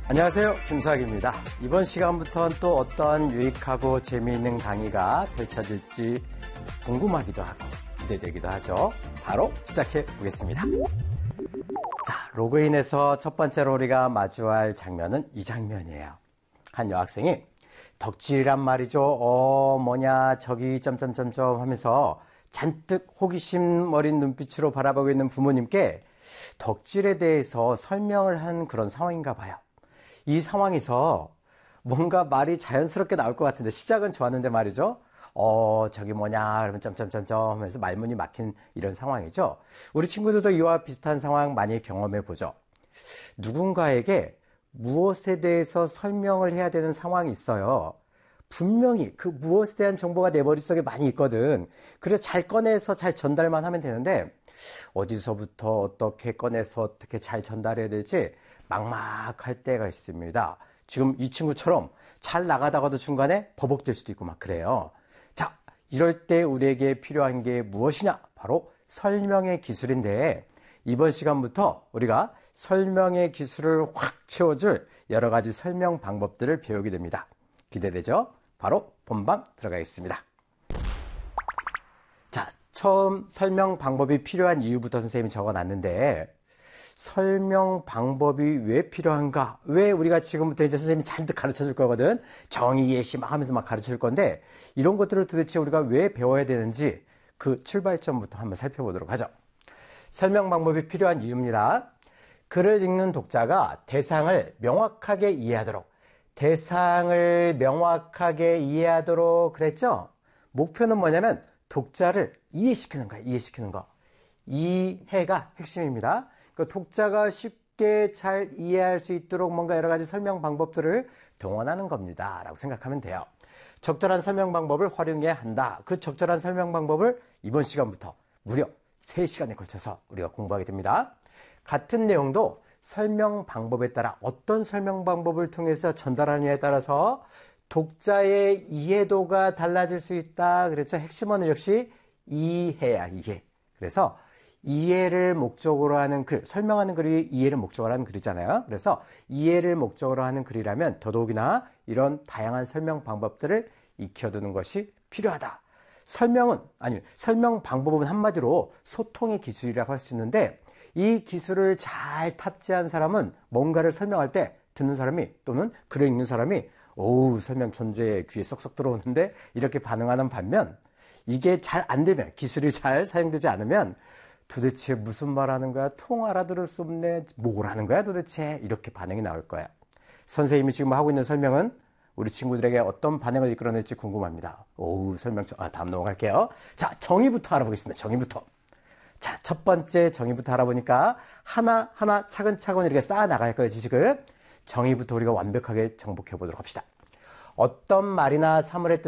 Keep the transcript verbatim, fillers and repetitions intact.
안녕하세요. 김수학입니다. 이번 시간부터는 또 어떠한 유익하고 재미있는 강의가 펼쳐질지 궁금하기도 하고 기대되기도 하죠. 바로 시작해 보겠습니다. 자, 로그인해서 첫 번째로 우리가 마주할 장면은 이 장면이에요. 한 여학생이 덕질이란 말이죠. 어, 뭐냐, 저기, 점점점점 하면서 잔뜩 호기심 어린 눈빛으로 바라보고 있는 부모님께 덕질에 대해서 설명을 한 그런 상황인가 봐요. 이 상황에서 뭔가 말이 자연스럽게 나올 것 같은데 시작은 좋았는데 말이죠. 어, 저기 뭐냐, 그러면 점점점점 하면서 말문이 막힌 이런 상황이죠. 우리 친구들도 이와 비슷한 상황 많이 경험해 보죠. 누군가에게 무엇에 대해서 설명을 해야 되는 상황이 있어요. 분명히 그 무엇에 대한 정보가 내 머릿속에 많이 있거든. 그래서 잘 꺼내서 잘 전달만 하면 되는데 어디서부터 어떻게 꺼내서 어떻게 잘 전달해야 될지 막막할 때가 있습니다. 지금 이 친구처럼 잘 나가다가도 중간에 버벅될 수도 있고 막 그래요. 자, 이럴 때 우리에게 필요한 게 무엇이냐? 바로 설명의 기술인데 이번 시간부터 우리가 설명의 기술을 확 채워줄 여러 가지 설명 방법들을 배우게 됩니다. 기대되죠? 바로 본방 들어가겠습니다. 자, 처음 설명 방법이 필요한 이유부터 선생님이 적어놨는데 설명 방법이 왜 필요한가? 왜 우리가 지금부터 이제 선생님이 잔뜩 가르쳐 줄 거거든? 정의, 예시 막 하면서 막 가르쳐 줄 건데 이런 것들을 도대체 우리가 왜 배워야 되는지 그 출발점부터 한번 살펴보도록 하죠. 설명 방법이 필요한 이유입니다. 글을 읽는 독자가 대상을 명확하게 이해하도록 대상을 명확하게 이해하도록 그랬죠? 목표는 뭐냐면 독자를 이해시키는 거야, 이해시키는 거. 이해가 핵심입니다. 그 독자가 쉽게 잘 이해할 수 있도록 뭔가 여러 가지 설명 방법들을 동원하는 겁니다. 라고 생각하면 돼요. 적절한 설명 방법을 활용해야 한다. 그 적절한 설명 방법을 이번 시간부터 무려 세 시간에 걸쳐서 우리가 공부하게 됩니다. 같은 내용도 설명 방법에 따라 어떤 설명 방법을 통해서 전달하느냐에 따라서 독자의 이해도가 달라질 수 있다. 그래서 핵심어는 역시 이해야, 이해. 그래서 이해를 목적으로 하는 글, 설명하는 글이 이해를 목적으로 하는 글이잖아요. 그래서 이해를 목적으로 하는 글이라면 더더욱이나 이런 다양한 설명 방법들을 익혀두는 것이 필요하다. 설명은, 아니, 설명 방법은 한마디로 소통의 기술이라고 할 수 있는데 이 기술을 잘 탑재한 사람은 뭔가를 설명할 때 듣는 사람이 또는 글을 읽는 사람이 오우, 설명 천재의 귀에 쏙쏙 들어오는데 이렇게 반응하는 반면 이게 잘 안 되면, 기술이 잘 사용되지 않으면 도대체 무슨 말 하는 거야? 통 알아들을 수 없네. 뭘 하는 거야 도대체? 이렇게 반응이 나올 거야. 선생님이 지금 하고 있는 설명은 우리 친구들에게 어떤 반응을 이끌어낼지 궁금합니다. 오우, 설명, 아, 다음 넘어갈게요. 자, 정의부터 알아보겠습니다. 정의부터. 자, 첫 번째 정의부터 알아보니까 하나하나 차근차근 이렇게 쌓아 나갈 거예요, 지식을. 정의부터 우리가 완벽하게 정복해 보도록 합시다. 어떤 말이나 사물의 뜻